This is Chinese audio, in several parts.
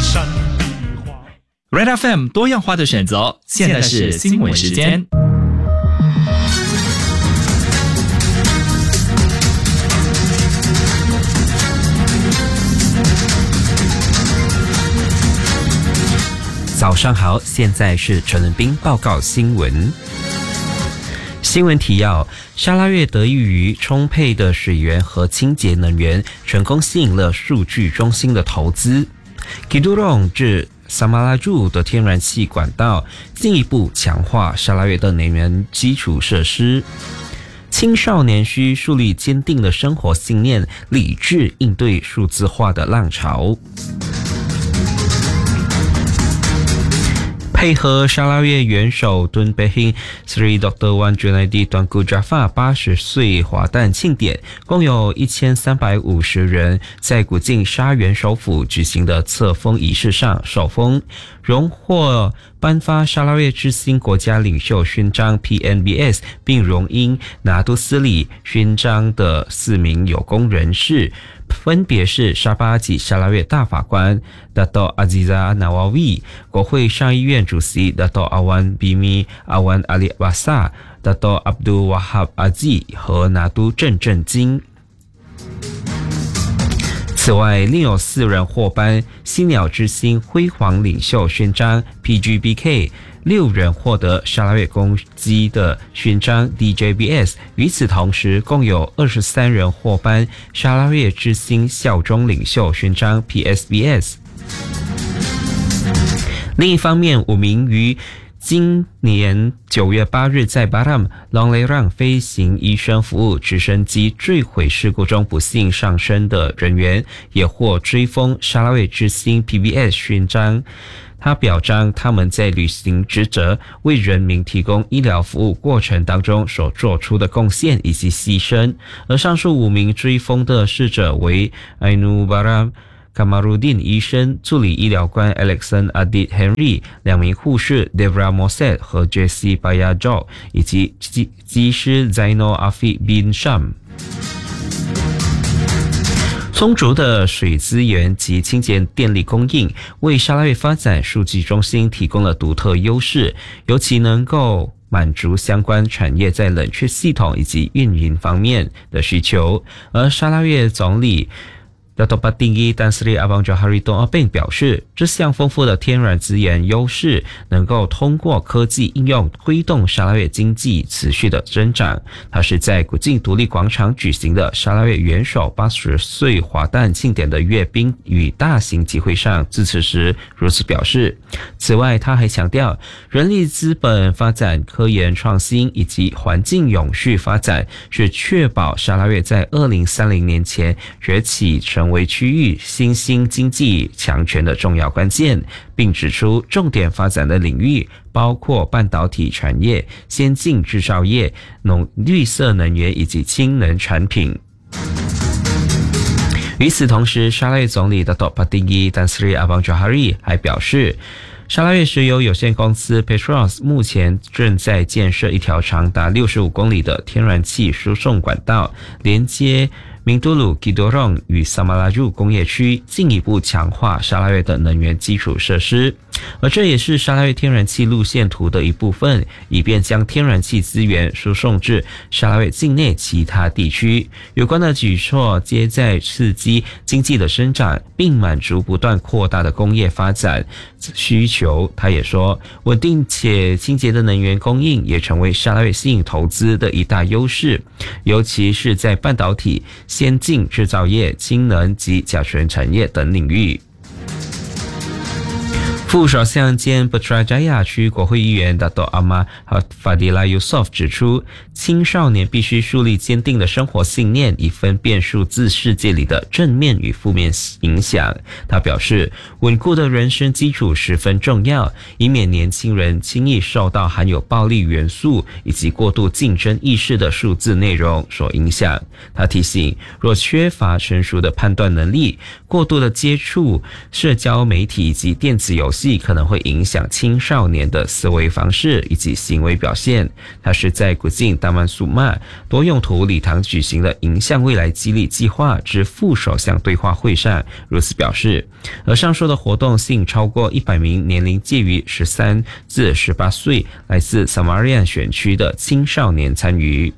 山的花。 Red FM 多样化的选择，现在是新闻时间。 早上好，现在是陈仁斌报告新闻。新闻提要：沙拉越得益于充沛的水源和清洁能源，成功吸引了数据中心的投资。Kidurong 至萨马拉柱的天然气管道进一步强化沙拉越的能源基础设施。青少年需树立坚定的生活信念，理智应对数字化的浪潮。配合沙拉越元首敦贝辛 Sri Dr. Wan Junaidi Tuanku Jaafar 80岁华诞庆典，共有1350人在古晋沙元首府举行的册封仪式上受封，荣获颁发沙拉越之星国家领袖勋章 PNBS 并荣膺拿督斯里勋章的4名有功人士，分别是沙巴及沙拉越大法官 Dato' Aziza Nawawi、 国会上议院主席 Dato' Awan Bimi Awan Ali Basa、 Dato' Abdul Wahab Aziz 和拿督郑振金。此外，另有4人获颁犀鸟之星辉煌领袖勋章 PGBK， 6人获得沙拉越公鸡的勋章 DJBS。 与此同时，共有23人获颁沙拉越之星效忠领袖勋章 PSBS。 另一方面，5名于今年9月8日在巴朗 Longlerang 飞行医生服务直升机坠毁事故中不幸丧生的人员，也获追封沙拉越之星 PBS 勋章。他表彰他们在履行职责、为人民提供医疗服务过程当中所做出的贡献以及牺牲。而上述5名追封的逝者为 Ainubara Kamarudin 医生、助理医疗官 Alexan Adit Henry、 2名护士 Devra Moset 和 Jessie Bayajok 以及机师 Zainal Afiq bin Sham。充足的水资源及清洁电力供应为沙拉越发展数据中心提供了独特优势，尤其能够满足相关产业在冷却系统以及运营方面的需求。而沙拉越总理Dato' Patinggi Tan Sri Abang Johari Tun Apeng 表示，这项丰富的天然资源优势能够通过科技应用推动沙拉越经济持续的增长。他是在古晋独立广场举行的沙拉越元首80岁华诞庆典的阅兵与大型集会上致辞时如此表示。此外，他还强调，人力资本发展、科研创新以及环境永续发展是确保沙拉越在2030年前崛起成为区域新兴经济强权的重要关键，并指出重点发展的领域包括半导体产业、先进制造业、绿色能源以及氢能产品。与此同时，沙拉越总理Dato' Patinggi Tan Sri Abang Johari 还表示，沙拉越石油有限公司 Petros 目前正在建设一条长达65公里的天然气输送管道，连接明都鲁 Kidurong 与萨马拉柱工业区，进一步强化沙拉越的能源基础设施。而这也是沙拉越天然气路线图的一部分，以便将天然气资源输送至沙拉越境内其他地区。有关的举措皆在刺激经济的生长，并满足不断扩大的工业发展需求。他也说，稳定且清洁的能源供应也成为沙拉越吸引投资的一大优势，尤其是在半导体、先进制造业、氢能及甲醛产业等领域。副首相兼 Putrajaya 区国会议员 Dato' Ahmad Fadila Yusof 指出，青少年必须树立坚定的生活信念，以分辨数字世界里的正面与负面影响。他表示，稳固的人生基础十分重要，以免年轻人轻易受到含有暴力元素以及过度竞争意识的数字内容所影响。他提醒，若缺乏成熟的判断能力，过度的接触社交媒体以及电子游戏戏可能会影响青少年的思维方式以及行为表现。他是在古晋达曼苏玛多用途礼堂举行的迎向未来激励计划之副首相对话会上如此表示。而上述的活动吸引超过100名年龄介于13至18岁来自撒马利亚选区的青少年参与。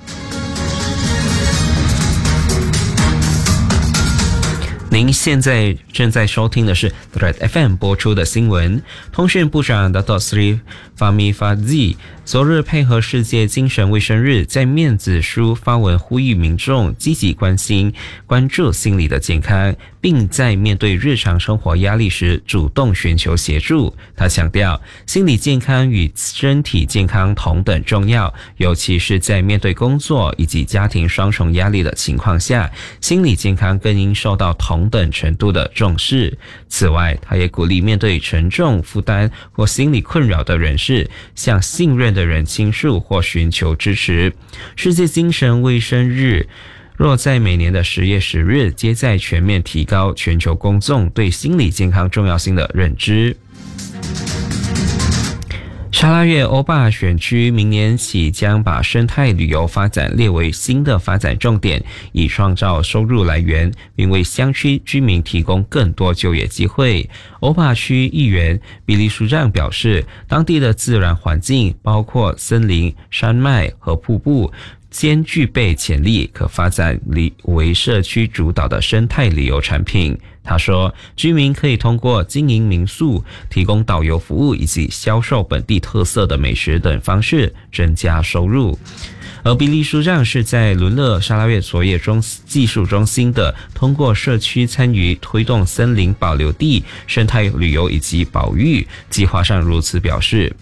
您现在正在收听的是 Thread FM 播出的新闻。通讯部长 Dato Sri Fahmi Fadzli 昨日配合世界精神卫生日，在面子书发文呼吁民众积极关注心理的健康，并在面对日常生活压力时主动寻求协助。他强调，心理健康与身体健康同等重要，尤其是在面对工作以及家庭双重压力的情况下，心理健康更应受到同等程度的重视。此外，他也鼓励面对沉重负担或心理困扰的人士，向信任的人倾诉或寻求支持。世界精神卫生日若在每年的10月10日，皆在全面提高全球公众对心理健康重要性的认知。沙拉越欧巴选区明年起将把生态旅游发展列为新的发展重点，以创造收入来源，并为乡区居民提供更多就业机会。欧巴区议员比利舒让表示，当地的自然环境包括森林、山脉和瀑布，兼具备潜力，可发展为社区主导的生态旅游产品。他说，居民可以通过经营民宿、提供导游服务以及销售本地特色的美食等方式增加收入。而比利舒让是在伦勒沙拉越卓越技术中心的通过社区参与推动森林保留地、生态旅游以及保育计划上如此表示。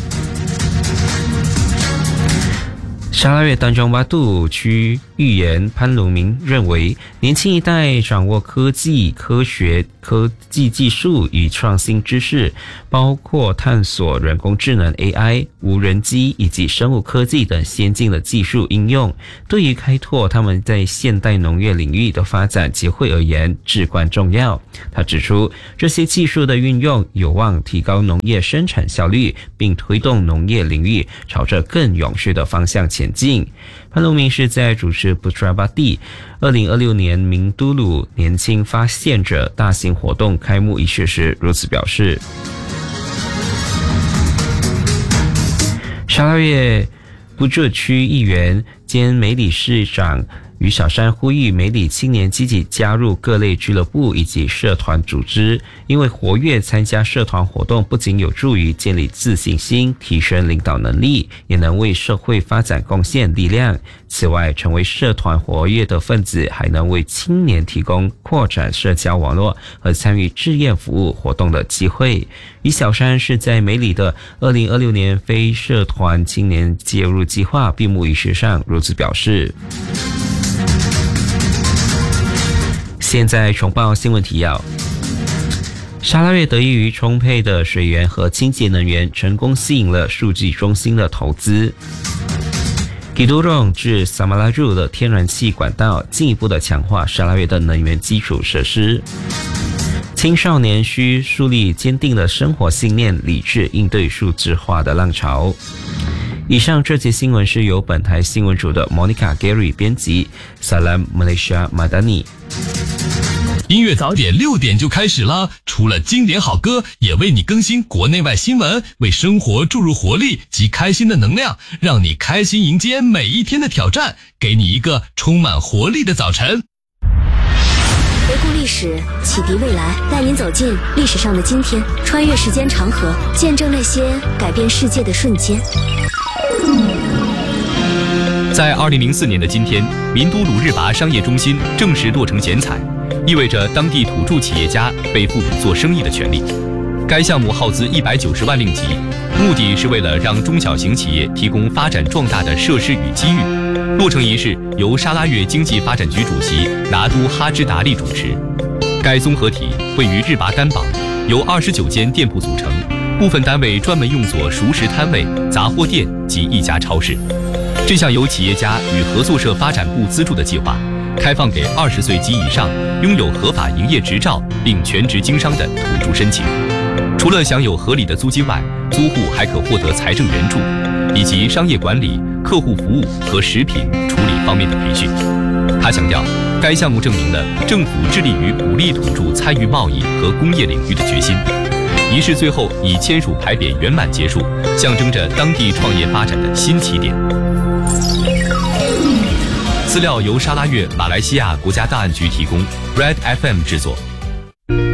沙拉越丹中巴杜区议员潘卢明认为，年轻一代掌握科技、科学、科技技术与创新知识，包括探索人工智能 AI、无人机以及生物科技等先进的技术应用，对于开拓他们在现代农业领域的发展机会而言至关重要。他指出，这些技术的运用有望提高农业生产效率，并推动农业领域朝着更永续的方向前进。潘龙明是在主持 Putra Bakti 2026年明都鲁年轻发现者大型活动开幕仪式时如此表示。沙拉越布浙区议员兼梅里市长于小山呼吁梅里青年积极加入各类俱乐部以及社团组织，因为活跃参加社团活动不仅有助于建立自信心、提升领导能力，也能为社会发展贡献力量。此外，成为社团活跃的分子还能为青年提供扩展社交网络和参与志愿服务活动的机会。于小山是在梅里的2026年非社团青年介入计划闭幕仪式上如此表示。现在重报新闻提要。沙拉越得益于充沛的水源和清洁能源，成功吸引了数据中心的投资。Kidurong 至萨马拉入的天然气管道，进一步的强化沙拉越的能源基础设施。青少年需树立坚定的生活信念，理智应对数字化的浪潮。以上这节新闻是由本台新闻组的 Monica Gary 编辑 Salam Malaysia Madani。 音乐早点6点就开始了，除了经典好歌，也为你更新国内外新闻，为生活注入活力及开心的能量，让你开心迎接每一天的挑战，给你一个充满活力的早晨。 回顾历史，启迪未来，带您走进历史上的今天，穿越时间长河，见证那些改变世界的瞬间。 在2004年的今天，民都鲁日拔商业中心正式落成剪彩，意味着当地土著企业家被赋予做生意的权利。该项目耗资190万令吉，目的是为了让中小型企业提供发展壮大的设施与机遇。落成仪式由沙拉越经济发展局主席拿督哈芝达利主持。该综合体位于日拔干榜，由29间店铺组成，部分单位专门用作熟食摊位、杂货店及一家超市。这项由企业家与合作社发展部资助的计划，开放给20岁及以上拥有合法营业执照并全职经商的土著申请。 除了享有合理的租金外，租户还可获得财政援助，以及商业管理、客户服务和食品处理方面的培训。他强调，该项目证明了政府致力于鼓励土著参与贸易和工业领域的决心。仪式最后以签署牌匾圆满结束，象征着当地创业发展的新起点。资料由沙拉越马来西亚国家档案局提供 ，Red FM 制作。